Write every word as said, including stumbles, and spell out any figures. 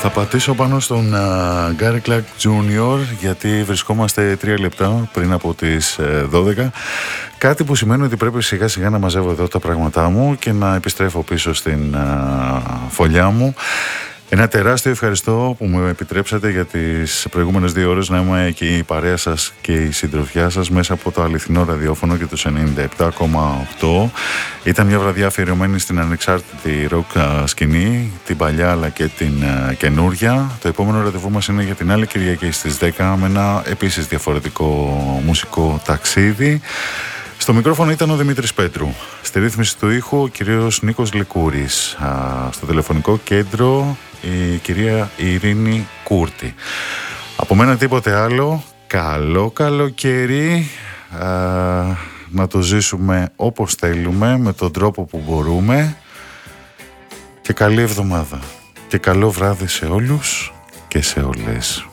Θα πατήσω πάνω στον uh, Γκάρι Κλάρκ Τζούνιορ γιατί βρισκόμαστε τρία λεπτά πριν από τις uh, δώδεκα. Κάτι που σημαίνει ότι πρέπει σιγά σιγά να μαζεύω εδώ τα πράγματά μου και να επιστρέφω πίσω στην uh, φωλιά μου. Ένα τεράστιο ευχαριστώ που μου επιτρέψατε για τις προηγούμενες δύο ώρες να είμαι και η παρέα σας και η συντροφιά σας μέσα από το αληθινό ραδιόφωνο και το ενενήντα επτά κόμμα οκτώ. Ήταν μια βραδιά αφιερωμένη στην ανεξάρτητη ροκ σκηνή, την παλιά αλλά και την uh, καινούρια. Το επόμενο ραντεβού μας είναι για την άλλη Κυριακή στις δέκα με ένα επίσης διαφορετικό μουσικό ταξίδι. Στο μικρόφωνο ήταν ο Δημήτρης Πέτρου. Στη ρύθμιση του ήχου ο κύριος Νίκος Λικούρης. Στο τηλεφωνικό κέντρο η κυρία Ειρήνη Κούρτη. Από μένα τίποτε άλλο. Καλό καλοκαίρι. Α, να το ζήσουμε όπως θέλουμε, με τον τρόπο που μπορούμε. Και καλή εβδομάδα. Και καλό βράδυ σε όλους και σε όλες.